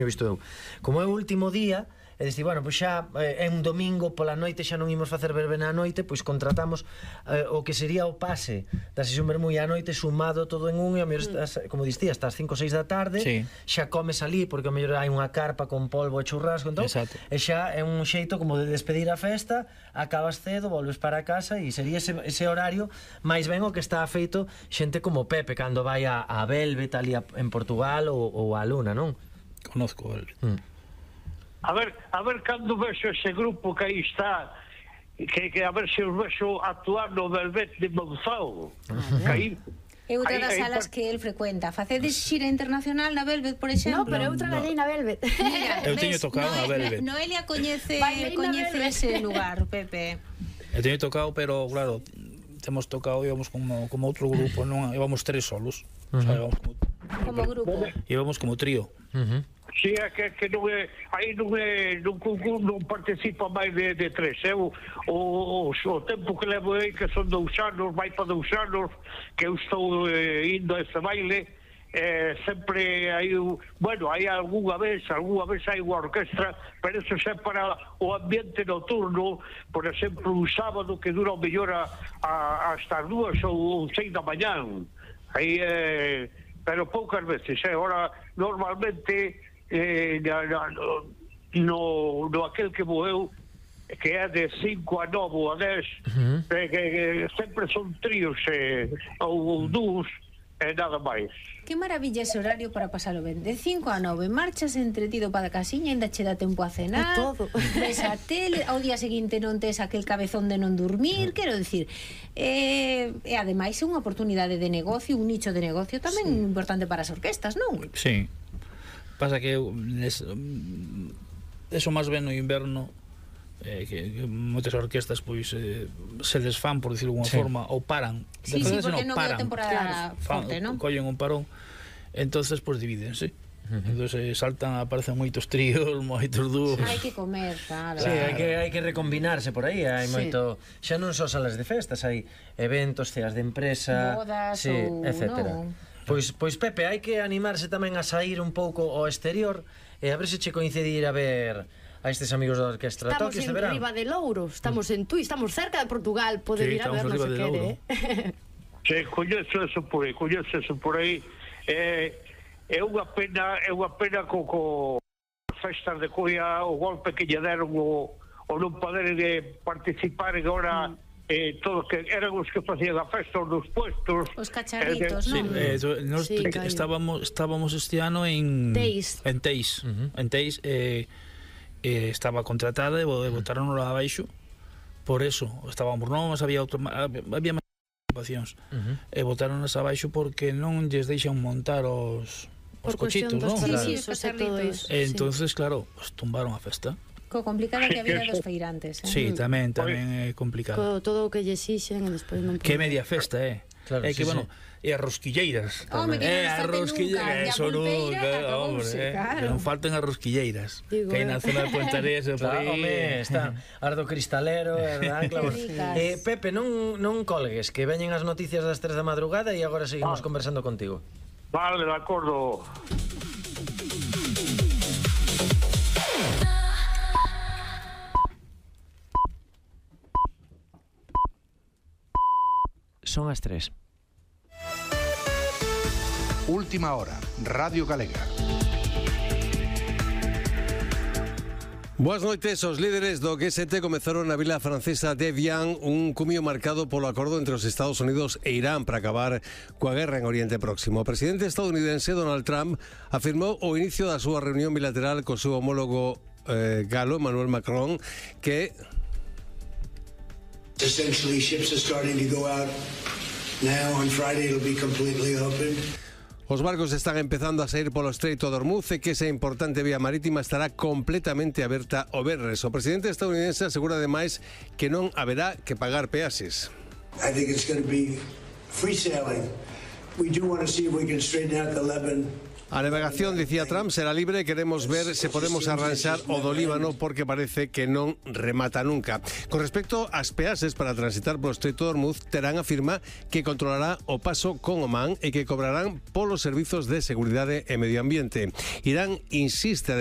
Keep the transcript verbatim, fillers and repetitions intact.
visto eu. Como é o último día, e dicir, bueno, pois xa é un domingo pola noite, xa non imos facer verbena á noite, pois contratamos eh, o que sería o pase da sesión vermui á noite sumado todo en un, e ao mellor, mm. como distía, hasta as cinco ou seis da tarde, sí. xa comes ali, porque ao mellor hai unha carpa con polvo e churrasco, entón, e xa é un xeito como de despedir a festa, acabas cedo, volves para casa, e sería ese, ese horario máis ben o que está feito xente como Pepe, cando vai a, a Velvet ali a, en Portugal, ou, ou a Luna, non? Conozco Velvet. Mm. A ver, a ver cando vexo ese grupo que aí está, que, que a ver se os vexo actuar no Velvet de Monzao. Que aí, é outra das salas que el frecuenta. Facedes xira internacional na Velvet, por exemplo? No, pero eu traballei na Velvet. Mira, eu teño tocado na Velvet. Noelia coñece, coñece ese lugar, Pepe. Eu teño tocado, pero claro, temos tocado, íbamos como, como outro grupo, non íbamos tres solos. Uh -huh. O sea, íbamos como, como grupo. Íbamos como trío. Uh -huh. Si é que, que non é, aí non é, non, non participa máis de, de tres, é o, o, o tempo que levo aí, que son dous anos, vai para dous anos, que eu estou eh, indo a ese baile, eh, sempre hai, bueno, hai algunha vez, algunha vez hai unha orquestra, pero eso é para o ambiente noturno, por exemplo, un sábado que dura o mellor a, a, hasta as dúas ou seis da mañán, aí eh, pero poucas veces, eh, ahora normalmente Eh, no, no, no aquel que morreu, que é de cinco a nove ou a dez, uh -huh. eh, que, que sempre son tríos eh, ou, ou dúos e eh, nada máis. Que maravilla ese horario para pasalo ben. De cinco a nove, marchas entretido para a casiña, ainda che dá tempo a cenar, todo. Ves a tele, ao día seguinte non tes aquel cabezón de non dormir, quero dicir, eh, e ademais é unha oportunidade de negocio, un nicho de negocio tamén sí. importante para as orquestas, non? Sí. Pasa que es, eso máis ben no inverno, eh, que, que moitas orquestas pois eh, se desfán, por dicirlo de alguna sí. forma, ou paran. Sí, sí, porque non é temporada forte, non? Collen un parón, entonces pois divídense. Uh -huh. Entonces eh, saltan, aparecen moitos tríos, moitos dúos. Hai que comer, claro. Sí, hai que, hai que recombinarse por aí, hai sí. moito, xa non só salas de festas, hai eventos, ceas de empresa, bodas, sí, ou etcétera. No. Pois, pois Pepe, hai que animarse tamén a sair un pouco ao exterior e a ver se che coincidir a ver a estes amigos da orquestra Estamos Toki este en verán. Riba de Louro, estamos mm. en Tui, estamos cerca de Portugal, pode sí, ir a vernos se quere. Sí, coñezo eso por aí, coñezo eso por aí. Eh, é unha pena, é unha pena co, co festas de Coia, o golpe que lle deron o, o non poder de participar agora. Mm. Eh, todos que eran os que facían a festa dos puestos, os cacharritos, eh, non? Sí, eh, nos sí, estábamos estábamos este ano en Teis, en Teis, uh -huh. en Teis eh, eh, estaba contratada e botaron lá abaixo. Por eso estábamos nós, había outro, había máis ocupacións. Uh -huh. E botaronnos abaixo porque non lles deixan montar os os cochitos, non? Sí, claro. sí, os cacharritos. E entonces, sí. claro, pues, tumbaron a festa. Co complicada que a vida dos feirantes, eh? Sí, tamén, tamén é complicado. Co todo o que lle xixen e despois non... Que media festa, eh? Claro, é que, sí, bueno, sí. E as rosquilleiras. Home, que non as rosquilleiras, eso nunca, hombre, eh? Que non falten as rosquilleiras. Digo, que hai na zona de Puentarés, por aí. Home, está Ardo Cristalero, verdad, claro. Eh, Pepe, non, non colgues, que veñen as noticias das tres da madrugada e agora seguimos ah. conversando contigo. Vale, de acordo. Son as tres. Última hora, Radio Galega. Boas noites, os líderes do G sete comezaron na vila francesa de Evian un cumio marcado polo acordo entre os Estados Unidos e Irán para acabar coa guerra en Oriente Próximo. O presidente estadounidense Donald Trump afirmou o inicio da súa reunión bilateral co seu homólogo eh, galo Emmanuel Macron que essentially ships are starting to go out now. On Friday it'll be completely open. Os barcos están empezando a sair polo Estreito de Hormuz e que esa importante vía marítima estará completamente aberta o venres. O presidente estadounidense asegura ademais que non haberá que pagar peaxes. I think it's going to be free sailing. We do want to see if we can straighten out the Lebanon A navegación, dicía Trump, será libre. Queremos ver se podemos arranxar o do Líbano porque parece que non remata nunca. Con respecto ás peaxes para transitar polo Estreito de Hormuz, Terán afirma que controlará o paso con Omán e que cobrarán polos servizos de seguridade e medio ambiente. Irán insiste